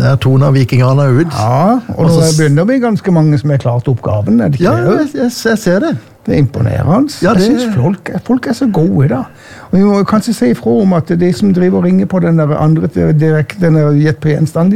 Det tonet av vikingerne ut. Ja, og nå begynner vi ganske mange som har klart oppgaven. Er det ikke Ja, det? jeg ser det. Det er imponerende. Ja, Jeg synes folk er så gode da. Og vi må jo kanskje si ifra om at de som driver og ringer på den der andre direkte, den der JP1-stand,